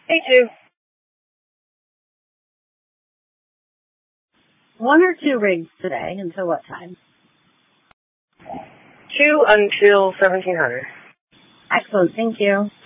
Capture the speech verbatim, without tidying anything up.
Hey, two. One or two rigs today. Until what time? Two until seventeen hundred. Excellent. Thank you.